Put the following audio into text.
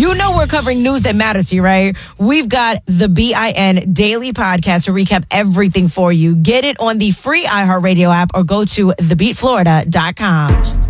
You know we're covering news that matters to you, right? We've got the BIN Daily Podcast to recap everything for you. Get it on the free iHeartRadio app or go to thebeatflorida.com.